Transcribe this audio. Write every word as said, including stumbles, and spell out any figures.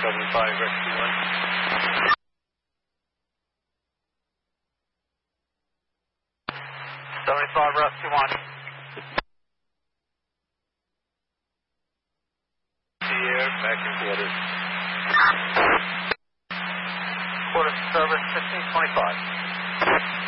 seventy-five, Rescue one. seventy-five, Rescue one. Air, back in quarters. Quarter service, fifteen twenty-five.